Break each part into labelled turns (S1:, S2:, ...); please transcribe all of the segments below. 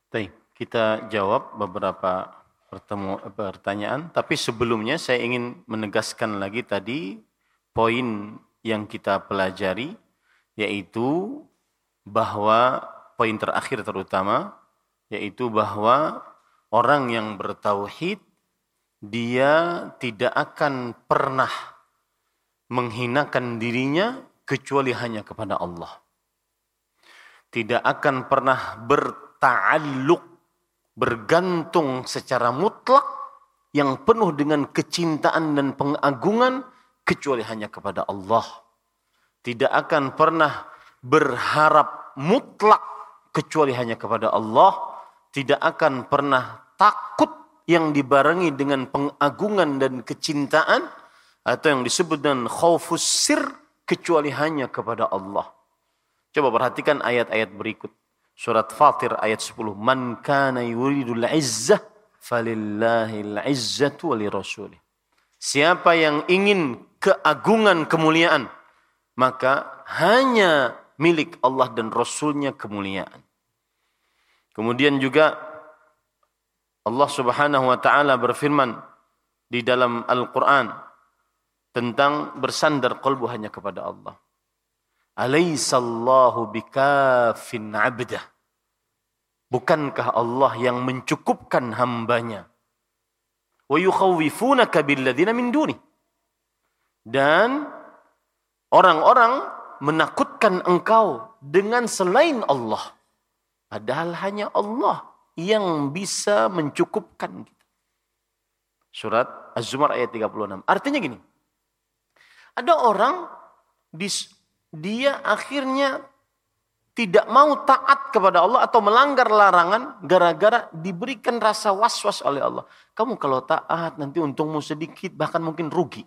S1: Baik, kita jawab beberapa pertanyaan, tapi sebelumnya saya ingin menegaskan lagi tadi poin yang kita pelajari, yaitu bahwa poin terakhir terutama, yaitu bahwa orang yang bertauhid dia tidak akan pernah menghinakan dirinya kecuali hanya kepada Allah. Tidak akan pernah berta'alluq, bergantung secara mutlak yang penuh dengan kecintaan dan pengagungan kecuali hanya kepada Allah. Tidak akan pernah berharap mutlak kecuali hanya kepada Allah. Tidak akan pernah takut yang dibarengi dengan pengagungan dan kecintaan atau yang disebut dengan khaufus sir kecuali hanya kepada Allah. Coba perhatikan ayat-ayat berikut. Surat Fatir ayat 10. Man kana yuridul izzah falillahil izzatu walirasulih. Siapa yang ingin keagungan kemuliaan, maka hanya milik Allah dan Rasulnya kemuliaan. Kemudian juga Allah Subhanahu wa taala berfirman di dalam Al-Qur'an tentang bersandar qalbu hanya kepada Allah. Alaihissallahu bikafin abdah. Bukankah Allah yang mencukupkan hambanya? Wa yukhawwifunaka billadzina min duni. Dan orang-orang menakutkan engkau dengan selain Allah. Padahal hanya Allah yang bisa mencukupkan kita. Surat Az-Zumar ayat 36. Artinya gini. Ada orang dia akhirnya tidak mau taat kepada Allah atau melanggar larangan gara-gara diberikan rasa was-was oleh Allah. Kamu kalau taat nanti untungmu sedikit, bahkan mungkin rugi.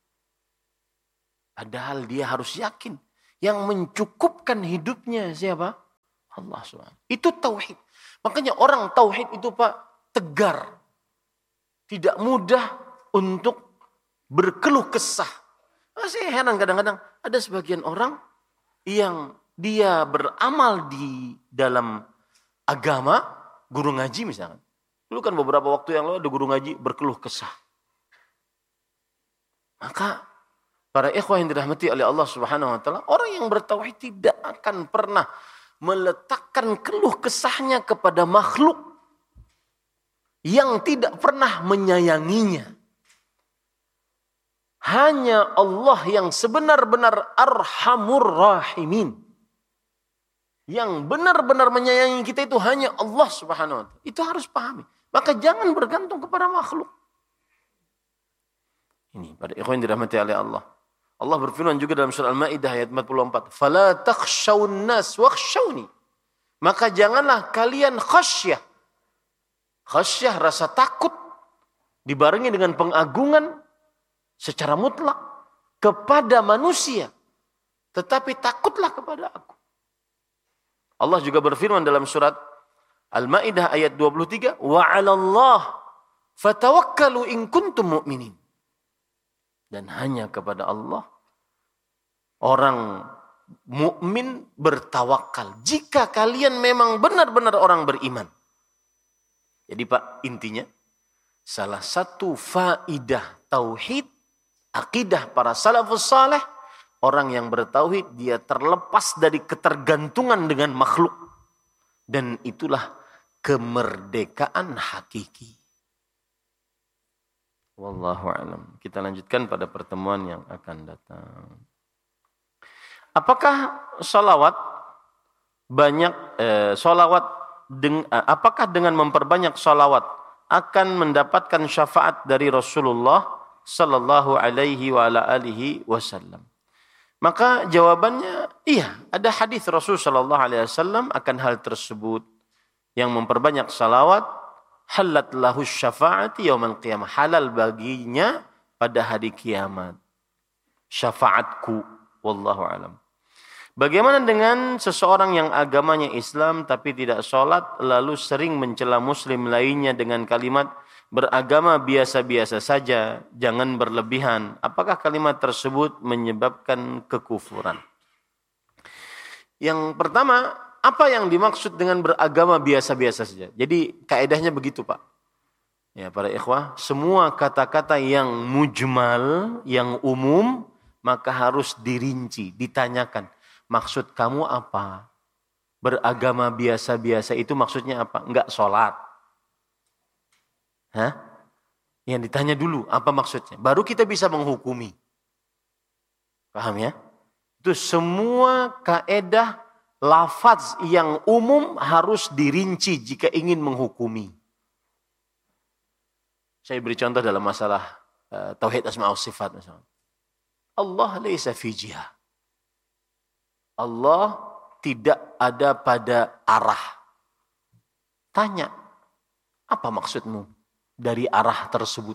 S1: Padahal dia harus yakin yang mencukupkan hidupnya siapa? Allah SWT. Itu tauhid. Makanya orang tauhid itu Pak tegar. Tidak mudah untuk berkeluh kesah. Saya heran kadang-kadang ada sebagian orang yang dia beramal di dalam agama, guru ngaji misalkan. Dulu kan beberapa waktu yang lalu ada guru ngaji berkeluh kesah. Maka para ikhwah yang dirahmati oleh Allah Subhanahu wa taala, orang yang bertauhid tidak akan pernah meletakkan keluh kesahnya kepada makhluk yang tidak pernah menyayanginya. Hanya Allah yang sebenar-benar arhamur rahimin. Yang benar-benar menyayangi kita itu hanya Allah Subhanahu wa taala. Itu harus pahami. Maka jangan bergantung kepada makhluk. Ini pada ikhwan yang dirahmati oleh Allah. Allah berfirman juga dalam surah Al-Maidah ayat 44. Fala takhshawun nas wakhshawni. Maka janganlah kalian khasyah. Khasyah rasa takut dibarengi dengan pengagungan secara mutlak kepada manusia. Tetapi takutlah kepada aku. Allah juga berfirman dalam surat Al-Maidah ayat 23. Wa 'alallah fatawakkalu in kuntum mu'minin. Dan hanya kepada Allah orang mukmin bertawakal. Jika kalian memang benar-benar orang beriman. Jadi Pak, intinya salah satu faidah tauhid, akidah para salafus saleh, orang yang bertauhid dia terlepas dari ketergantungan dengan makhluk. Dan itulah kemerdekaan hakiki. Wallahu a'lam. Kita lanjutkan pada pertemuan yang akan datang. Apakah sholawat apakah dengan memperbanyak sholawat akan mendapatkan syafaat dari Rasulullah sallallahu alaihi wa ala alihi wasallam? Maka jawabannya iya, ada hadis Rasul sallallahu alaihi wasallam akan hal tersebut. Yang memperbanyak shalawat halat lahu syafaati yaumil qiyamah, halal baginya pada hari kiamat syafaatku, wallahu alam. Bagaimana dengan seseorang yang agamanya Islam tapi tidak sholat lalu sering mencela muslim lainnya dengan kalimat beragama biasa-biasa saja, jangan berlebihan? Apakah kalimat tersebut menyebabkan kekufuran? Yang pertama, apa yang dimaksud dengan beragama biasa-biasa saja? Jadi kaedahnya begitu Pak. Ya para ikhwah, semua kata-kata yang mujmal, yang umum, maka harus dirinci, ditanyakan. Maksud kamu apa? Beragama biasa-biasa itu maksudnya apa? Enggak sholat. Hah? Yang ditanya dulu, apa maksudnya? Baru kita bisa menghukumi. Paham ya? Itu semua kaedah lafaz yang umum harus dirinci jika ingin menghukumi. Saya beri contoh dalam masalah tauhid asma wa sifat misalnya. Allah laisa fi jihah. Allah tidak ada pada arah. Tanya, apa maksudmu dari arah tersebut?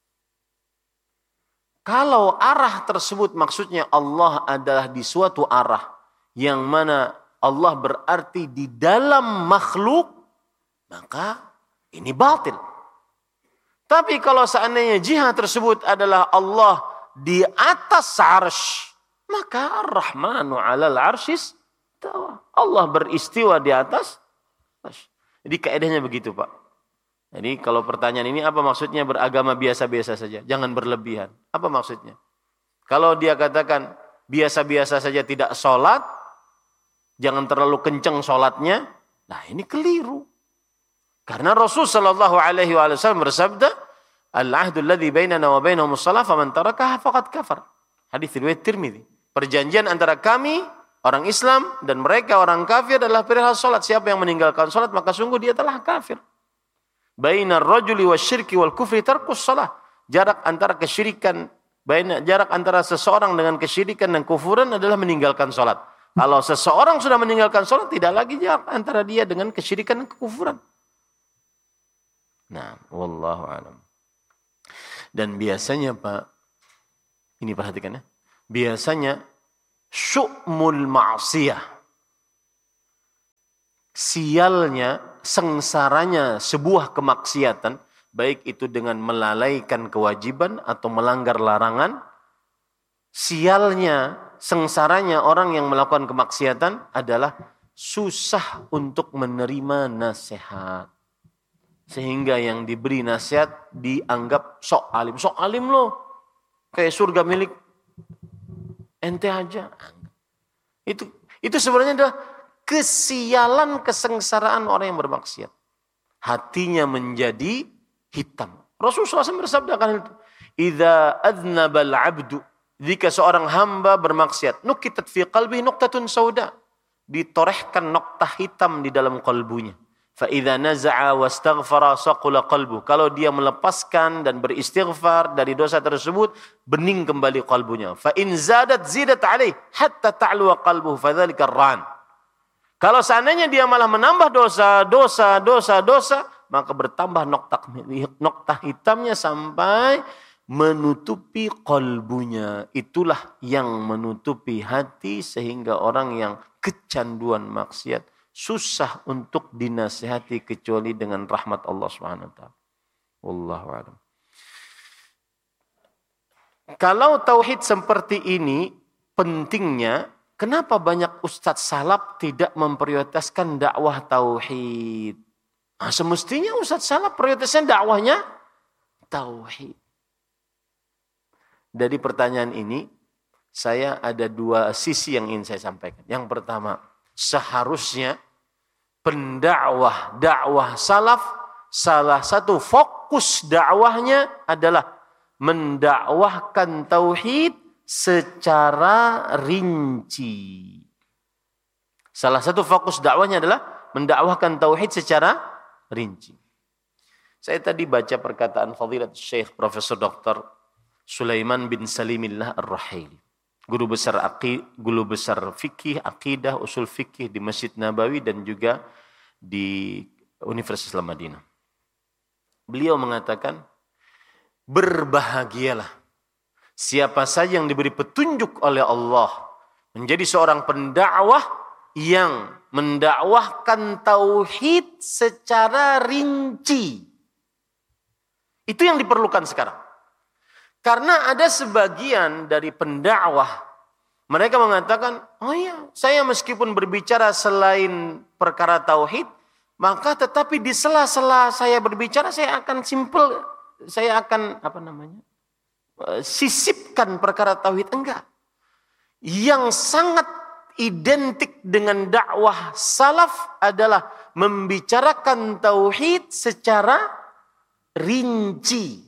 S1: Kalau arah tersebut maksudnya Allah adalah di suatu arah yang mana Allah berarti di dalam makhluk, maka ini batil. Tapi kalau seandainya jihad tersebut adalah Allah di atas arsy, maka Ar-Rahmanu 'alal 'arsyis istawa. Allah beristiwa di atas arsy. Jadi kaedahnya begitu, Pak. Jadi kalau pertanyaan ini apa maksudnya beragama biasa-biasa saja, jangan berlebihan. Apa maksudnya? Kalau dia katakan biasa-biasa saja tidak sholat, jangan terlalu kenceng sholatnya, nah ini keliru. Karena Rasul sallallahu alaihi wasallam bersabda, "Al-'ahdu alladhi bainana wa bainahum as-shalah faman tarakaha faqad kafar." Hadis riwayat Tirmidzi. Perjanjian antara kami orang Islam dan mereka orang kafir adalah perihal salat. Siapa yang meninggalkan salat maka sungguh dia telah kafir. Bainar rajuli wasyirki wal kufri tarkus shalah. Jarak antara kesyirikan, jarak antara seseorang dengan kesyirikan dan kufuran adalah meninggalkan salat. Kalau seseorang sudah meninggalkan salat, tidak lagi jarak antara dia dengan kesyirikan dan kekufuran. Nah, wallahu a'lam. Dan biasanya Pak, ini perhatikan ya. Biasanya syu'mul ma'siyah, sialnya, sengsaranya sebuah kemaksiatan, baik itu dengan melalaikan kewajiban atau melanggar larangan, sialnya, sengsaranya orang yang melakukan kemaksiatan adalah susah untuk menerima nasihat. Sehingga yang diberi nasihat dianggap sok alim. Sok alim loh, kayak surga milik ente aja. Itu sebenarnya adalah kesialan, kesengsaraan orang yang bermaksiat. Hatinya menjadi hitam. Rasulullah SAW bersabdakan itu. Idza adznabal abdu, jika seorang hamba bermaksiat, nukitat fi qalbi nuqtatun sauda, ditorehkan noktah hitam di dalam kalbunya. Fa idza naza'a wastaghfara saqula qalbu, kalau dia melepaskan dan beristighfar dari dosa tersebut, bening kembali kalbunya. Fa in zadat zidat alaih hatta ta'lu qalbuhu fadzalika ar-ran. Kalau seandainya dia malah menambah dosa, maka bertambah noktah hitamnya sampai menutupi kalbunya. Itulah yang menutupi hati sehingga orang yang kecanduan maksiat susah untuk dinasihati kecuali dengan rahmat Allah Subhanahu wa taala. Wallahu a'lam. Kalau tauhid seperti ini pentingnya, kenapa banyak ustadz salaf tidak memprioritaskan dakwah tauhid? Nah, semestinya ustadz salaf prioritasnya dakwahnya tauhid. Dari pertanyaan ini, saya ada dua sisi yang ingin saya sampaikan. Yang pertama, seharusnya dakwah salaf, salah satu fokus dakwahnya adalah mendakwahkan tauhid secara rinci. Salah satu fokus dakwahnya adalah mendakwahkan tauhid secara rinci. Saya tadi baca perkataan Fadilat Syekh Profesor Dr. Sulaiman bin Salimillah Ar-Rahili, guru besar fikih, akidah, usul fikih di Masjid Nabawi dan juga di Universitas Madinah. Beliau mengatakan, berbahagialah siapa saja yang diberi petunjuk oleh Allah menjadi seorang pendakwah yang mendakwahkan tauhid secara rinci. Itu yang diperlukan sekarang. Karena ada sebagian dari pendakwah Mereka mengatakan, oh iya, saya meskipun berbicara selain perkara tauhid, maka tetapi di sela-sela saya berbicara saya akan saya akan sisipkan perkara tauhid. Enggak. Yang sangat identik dengan dakwah salaf adalah membicarakan tauhid secara rinci,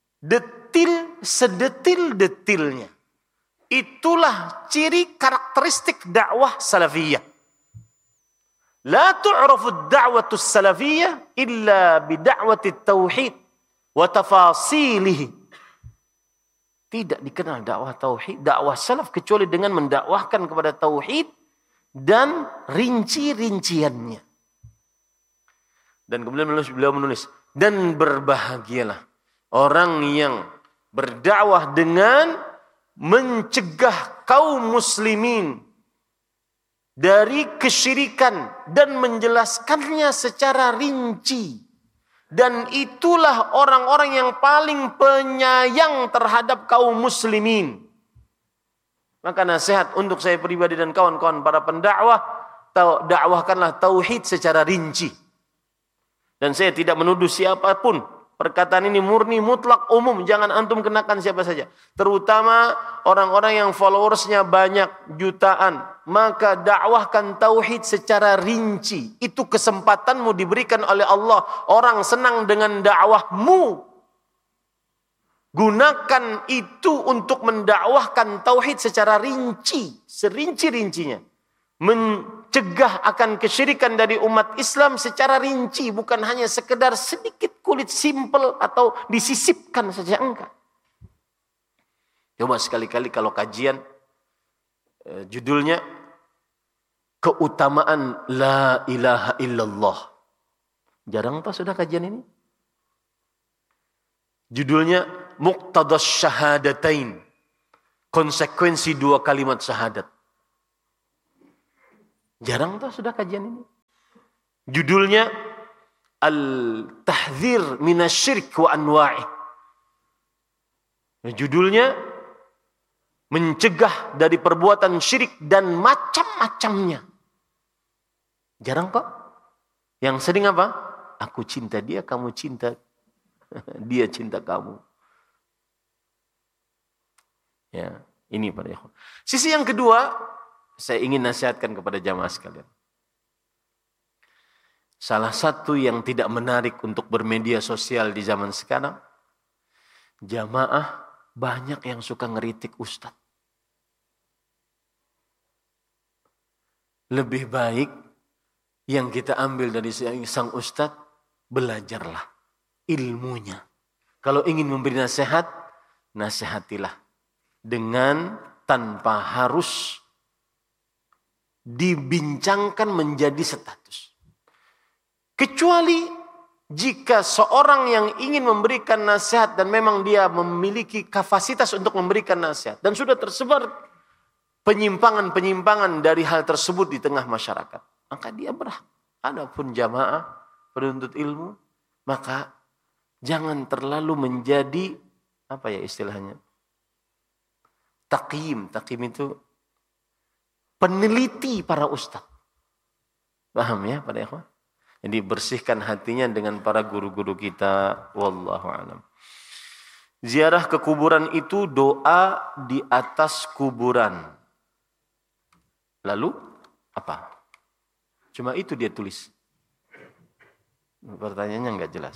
S1: sedetil-detilnya. Itulah ciri karakteristik dakwah salafiyah. La tu'rafu ad-da'watu salafiyah illa bida'wati tauhid wa tafasilihi. Tidak dikenal dakwah tauhid, dakwah salaf kecuali dengan mendakwahkan kepada tauhid dan rinci-rinciannya. Dan kemudian beliau menulis, dan berbahagialah orang yang berdakwah dengan mencegah kaum muslimin dari kesyirikan dan menjelaskannya secara rinci. Dan itulah orang-orang yang paling penyayang terhadap kaum muslimin. Maka nasihat untuk saya pribadi dan kawan-kawan para pendakwah, dakwahkanlah tauhid secara rinci. Dan saya tidak menuduh siapapun. Perkataan ini murni, mutlak, umum. Jangan antum kenakan siapa saja. Terutama orang-orang yang followersnya banyak, jutaan. Maka dakwahkan tauhid secara rinci. Itu kesempatanmu diberikan oleh Allah. Orang senang dengan dakwahmu. Gunakan itu untuk mendakwahkan tauhid secara rinci. Serinci-rincinya. Mencegah akan kesyirikan dari umat Islam secara rinci, bukan hanya sekedar sedikit kulit simpel atau disisipkan saja, enggak. Coba sekali-kali kalau kajian judulnya keutamaan la ilaha illallah. Jarang tahu sudah kajian ini. Judulnya muqtadas syahadatain. Konsekuensi dua kalimat syahadat. Jarang tuh sudah kajian ini. Judulnya Al-Tahdzir Minasyirik wa Anwa'i. Judulnya mencegah dari perbuatan syirik dan macam-macamnya. Jarang kok. Yang sering apa? Aku cinta dia, kamu cinta dia, cinta kamu. Ya, ini para ikhwan. Sisi yang kedua, saya ingin nasihatkan kepada jamaah sekalian. Salah satu yang tidak menarik untuk bermedia sosial di zaman sekarang, jamaah banyak yang suka ngeritik ustaz. Lebih baik yang kita ambil dari sang ustaz, belajarlah ilmunya. Kalau ingin memberi nasihat, nasihatilah dengan tanpa harus dibincangkan menjadi status. Kecuali jika seorang yang ingin memberikan nasihat dan memang dia memiliki kapasitas untuk memberikan nasihat dan sudah tersebar penyimpangan-penyimpangan dari hal tersebut di tengah masyarakat, maka dia berhak. Adapun jamaah penuntut ilmu, maka jangan terlalu menjadi apa ya istilahnya? Taqyim itu peneliti para ustaz. Paham ya para ikhwan? Jadi bersihkan hatinya dengan para guru-guru kita. Wallahu a'lam. Ziarah ke kuburan itu doa di atas kuburan. Lalu apa? Cuma itu dia tulis. Pertanyaannya enggak jelas.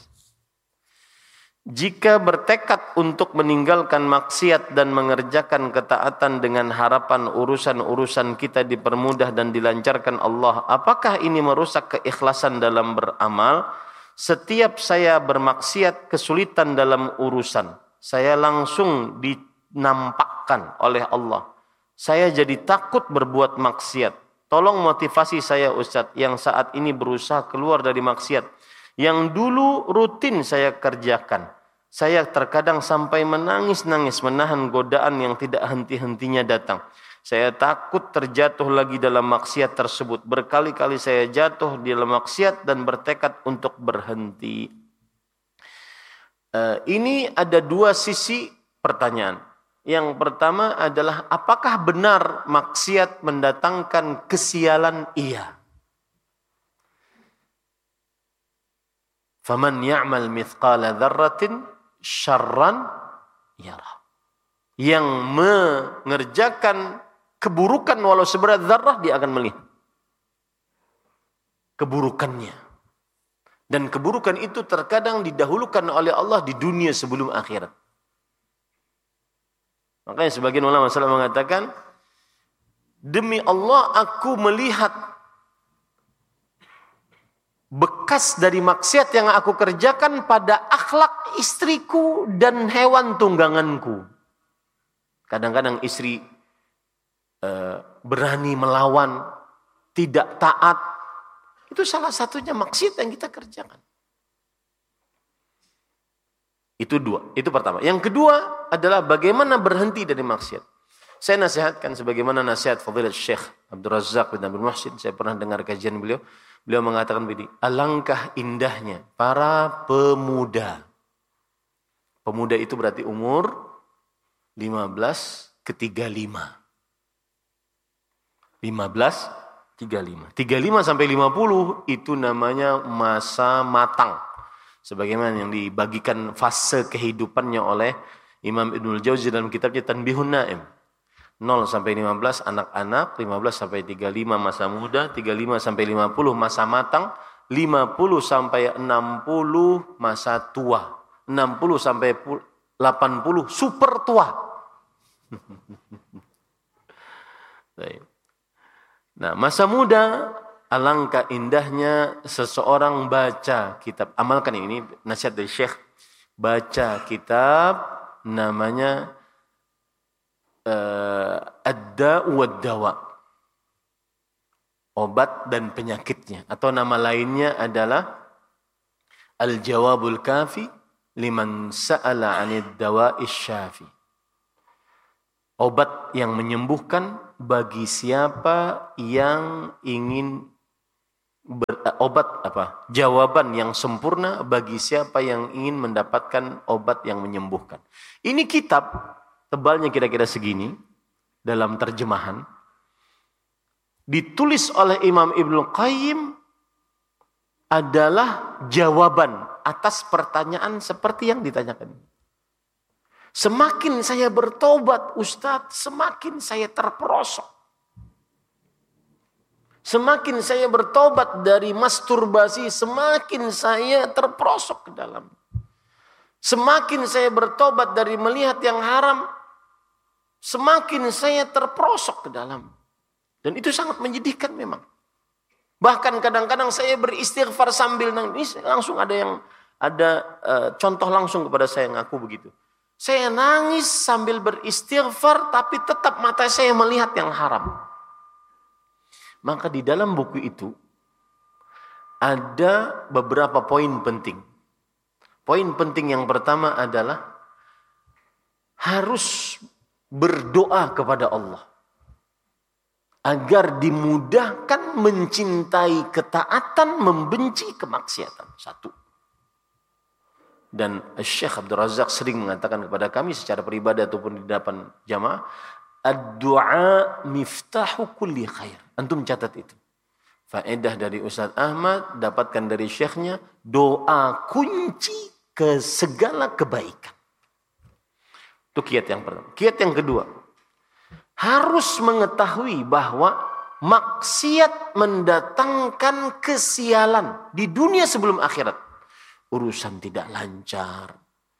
S1: Jika bertekad untuk meninggalkan maksiat dan mengerjakan ketaatan dengan harapan urusan-urusan kita dipermudah dan dilancarkan Allah, apakah ini merusak keikhlasan dalam beramal? Setiap saya bermaksiat kesulitan dalam urusan, saya langsung dinampakkan oleh Allah. Saya jadi takut berbuat maksiat. Tolong motivasi saya Ustadz yang saat ini berusaha keluar dari maksiat. Yang dulu rutin saya kerjakan. Saya terkadang sampai menangis-nangis menahan godaan yang tidak henti-hentinya datang. Saya takut terjatuh lagi dalam maksiat tersebut. Berkali-kali saya jatuh di dalam maksiat dan bertekad untuk berhenti. Ini ada dua sisi pertanyaan. Yang pertama adalah apakah benar maksiat mendatangkan kesialan? Iya. Faman ya'mal mithqala dzarratin syarran yarah. Yang mengerjakan keburukan walau seberat zarrah, dia akan melihat keburukannya. Dan keburukan itu terkadang didahulukan oleh Allah di dunia sebelum akhirat. Makanya sebagian ulama salaf mengatakan, demi Allah aku melihat bekas dari maksiat yang aku kerjakan pada akhlak istriku dan hewan tungganganku. Kadang-kadang istri berani melawan, tidak taat. Itu salah satunya maksiat yang kita kerjakan. Itu dua, itu pertama. Yang kedua adalah bagaimana berhenti dari maksiat. Saya nasihatkan sebagaimana nasihat Fadilat Syekh Abdul Razak bin Abdul Muhsin. Saya pernah dengar kajian beliau. Beliau mengatakan begini, alangkah indahnya para pemuda. Pemuda itu berarti umur 15 ke 35. 35 sampai 50 itu namanya masa matang. Sebagaimana yang dibagikan fase kehidupannya oleh Imam Ibnul Jauzi dalam kitabnya Tanbihun Naim. 0 sampai 15 anak-anak, 15 sampai 35 masa muda, 35 sampai 50 masa matang, 50 sampai 60 masa tua, 60 sampai 80 super tua. Nah, masa muda, alangkah indahnya seseorang baca kitab. Amalkan ini nasihat dari Syekh. Baca kitab namanya Ad-Da'u wad-Dawa. Obat dan penyakitnya. Atau nama lainnya adalah Al-Jawabul Kafi liman sa'ala 'anid dawa'i syafi. Obat yang menyembuhkan bagi siapa yang ingin jawaban yang sempurna bagi siapa yang ingin mendapatkan obat yang menyembuhkan. Ini kitab tebalnya kira-kira segini dalam terjemahan, ditulis oleh Imam Ibnu Qayyim, adalah jawaban atas pertanyaan seperti yang ditanyakan. Semakin saya bertobat, Ustadz, semakin saya terperosok. Semakin saya bertobat dari masturbasi, semakin saya terperosok ke dalam. Semakin saya bertobat dari melihat yang haram, semakin saya terperosok ke dalam. Dan itu sangat menyedihkan memang. Bahkan kadang-kadang saya beristighfar sambil nangis, langsung ada contoh langsung kepada saya ngaku begitu. Saya nangis sambil beristighfar, tapi tetap mata saya melihat yang haram. Maka di dalam buku itu ada beberapa poin penting. Poin penting yang pertama adalah harus berdoa kepada Allah agar dimudahkan mencintai ketaatan, membenci kemaksiatan. Satu. Dan Syekh Abdul Razak sering mengatakan kepada kami secara pribadi ataupun di depan jamaah, ad-du'a miftahu kulli khair. Antum catat itu. Faedah dari Ustaz Ahmad, dapatkan dari syekhnya, doa kunci ke segala kebaikan. Itu kiat yang pertama. Kiat yang kedua, harus mengetahui bahwa maksiat mendatangkan kesialan di dunia sebelum akhirat. Urusan tidak lancar,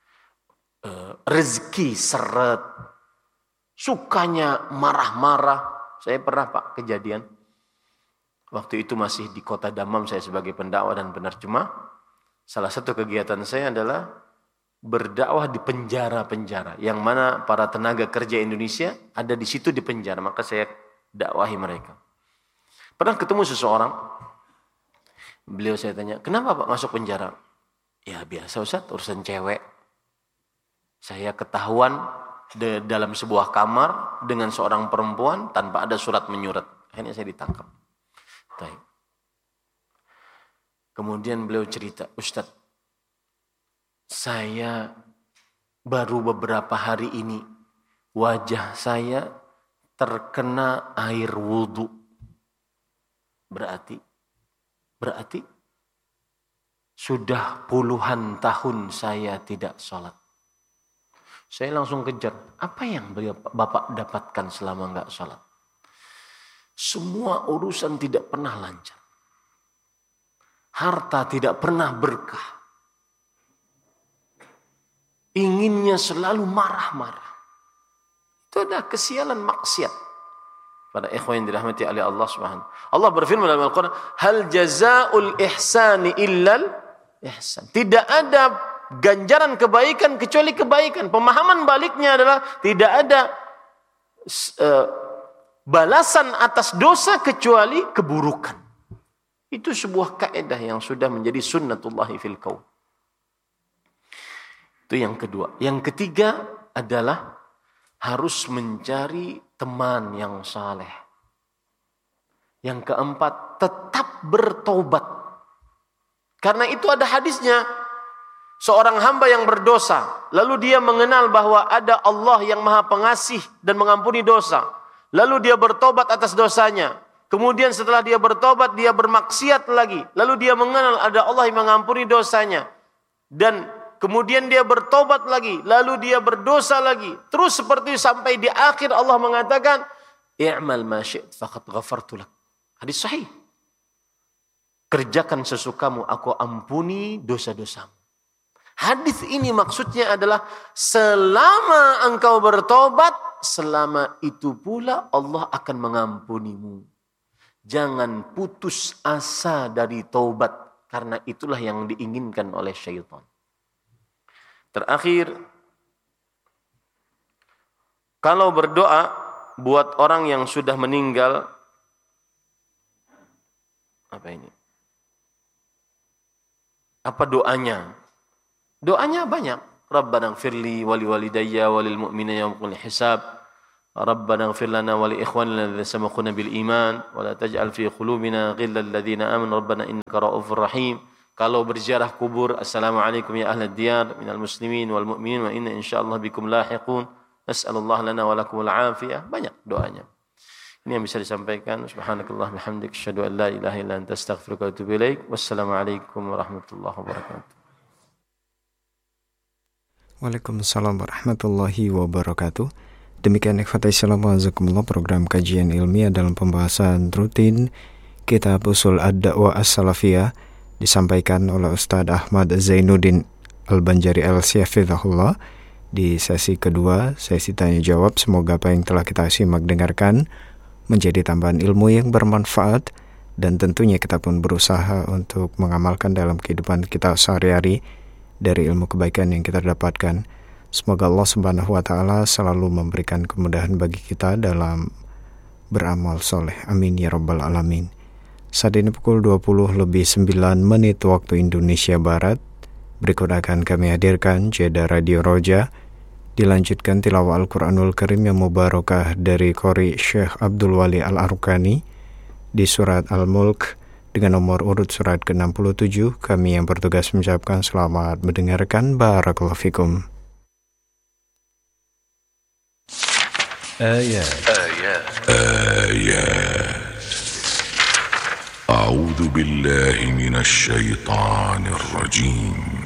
S1: rezeki seret, sukanya marah-marah. Saya pernah Pak kejadian, waktu itu masih di kota Damam, saya sebagai pendakwah dan penerjemah. Salah satu kegiatan saya adalah berdakwah di penjara-penjara, yang mana para tenaga kerja Indonesia ada di situ di penjara, maka saya dakwahi mereka. Pernah ketemu seseorang, beliau saya tanya, kenapa Pak masuk penjara? Ya biasa Ustaz, urusan cewek. Saya ketahuan dalam sebuah kamar dengan seorang perempuan tanpa ada surat menyurat. Akhirnya saya ditangkap. Baik. Kemudian beliau cerita, Ustaz, saya baru beberapa hari ini wajah saya terkena air wudhu. Berarti sudah puluhan tahun saya tidak sholat. Saya langsung kejar, apa yang Bapak dapatkan selama enggak sholat? Semua urusan tidak pernah lancar. Harta tidak pernah berkah. Inginnya selalu marah-marah. Itu adalah kesialan maksiat. Pada ikhwan yang dirahmati oleh Allah Subhanahu. Allah berfirman dalam Al-Quran, hal jazaa'ul ihsani illal ihsan. Tidak ada ganjaran kebaikan kecuali kebaikan. Pemahaman baliknya adalah tidak ada balasan atas dosa kecuali keburukan. Itu sebuah kaidah yang sudah menjadi sunnatullahi fil kaun. Itu yang kedua. Yang ketiga adalah harus mencari teman yang saleh. Yang keempat, tetap bertobat. Karena itu ada hadisnya. Seorang hamba yang berdosa, lalu dia mengenal bahwa ada Allah yang Maha Pengasih dan mengampuni dosa. Lalu dia bertobat atas dosanya. Kemudian setelah dia bertobat, dia bermaksiat lagi. Lalu dia mengenal ada Allah yang mengampuni dosanya. Dan kemudian dia bertobat lagi. Lalu dia berdosa lagi. Terus seperti sampai di akhir Allah mengatakan, i'mal ma syi'ta faqad ghafartu lak. Hadis sahih. Kerjakan sesukamu, aku ampuni dosa-dosamu. Hadis ini maksudnya adalah selama engkau bertobat, selama itu pula Allah akan mengampunimu. Jangan putus asa dari taubat, karena itulah yang diinginkan oleh syaitan. Terakhir, kalau berdoa buat orang yang sudah meninggal, apa ini? Apa doanya? Doanya banyak. Rabbana ighfirli wa liwalidayya wa lil mu'minina yawmal hisab. Rabbana ighfir lana wa li ikhwanina alladhina sabaquna bil iman wa la taj'al fi qulubina ghillal ladzina amanu rabbana innaka ra'ufur rahim. Kalau berziarah kubur, assalamualaikum ya ahlad diyar minal muslimin wal mu'minin wa inna insyaallah bikum lahiqun. Nas'alullah lana wa lakumul afiyah. Banyak doanya. Ini yang bisa disampaikan. Subhanakallah bihamdik asyhadu an la ilaha illa anta astaghfiruka wa atubu ilaik. Wassalamualaikum warahmatullahi wabarakatuh.
S2: Waalaikumsalam warahmatullahi wabarakatuh. Demikian ikhwata Islam wajazakumullah, program kajian ilmiah dalam pembahasan rutin Kitab Ushul Ad-Da'wah As-Salafiyah disampaikan oleh Ustadz Ahmad Zainuddin Al-Banjari Al-Syafidhahullah di sesi kedua, sesi tanya jawab. Semoga apa yang telah kita simak dengarkan menjadi tambahan ilmu yang bermanfaat, dan tentunya kita pun berusaha untuk mengamalkan dalam kehidupan kita sehari-hari dari ilmu kebaikan yang kita dapatkan. Semoga Allah Subhanahu wa taala selalu memberikan kemudahan bagi kita dalam beramal soleh. Amin ya rabbal alamin. Saat ini pukul 20:09 waktu Indonesia Barat. Berikut akan kami hadirkan jeda Radio Roja, dilanjutkan tilawah Al-Quranul Karim yang mubarakah dari Qori Syekh Abdul Wali Al-Arukani di surat Al-Mulk dengan nomor urut surat ke-67. Kami yang bertugas mengucapkan selamat mendengarkan. Barakallahu fikum. آيات أعوذ بالله من الشيطان الرجيم